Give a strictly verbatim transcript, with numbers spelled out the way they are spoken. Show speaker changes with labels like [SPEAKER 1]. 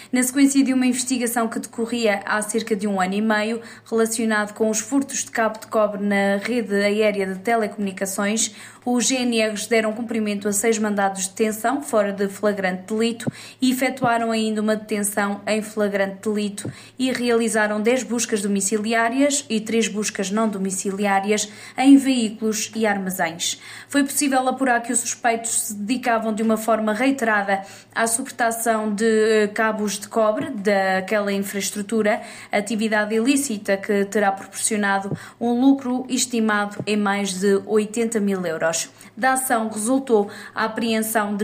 [SPEAKER 1] Na sequência de uma investigação que decorria há cerca de um ano e meio, relacionado com os furtos de cabo de cobre na rede aérea de telecomunicações, os G N Rs deram cumprimento a seis mandados de detenção fora de flagrante delito e efetuaram ainda uma detenção em flagrante delito e realizaram dez buscas domiciliárias e três buscas não domiciliárias em veículos e armazéns. Foi possível apurar que os suspeitos se dedicavam de uma forma reiterada à suportação de cabos de cobre daquela infraestrutura, atividade ilícita que terá proporcionado um lucro estimado em mais de oitenta mil euros. Da ação resultou a apreensão de